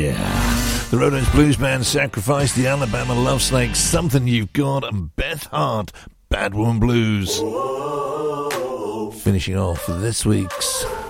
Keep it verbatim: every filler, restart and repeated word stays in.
yeah. The Roadhouse Blues Band, Sacrifice, the Alabama Love Snakes, Something You've Got, and Beth Hart, Bad Woman Blues. Finishing off this week's